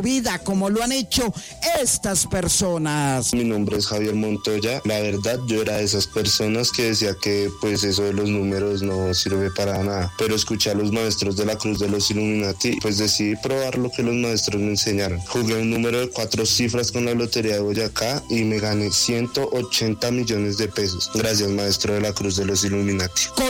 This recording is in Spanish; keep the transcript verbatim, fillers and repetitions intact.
vida como lo han hecho estas personas. Mi nombre es Javier Montoya. La verdad, yo era de esas personas que decía que pues eso de los números no sirve para nada, pero escuché a los maestros de la Cruz de los Illuminati, pues decidí probar lo que los maestros me enseñaron. Jugué un número de cuatro cifras con la Lotería de Boyacá y me gané ciento ochenta millones de pesos. Gracias, maestro de la Cruz de los Illuminati.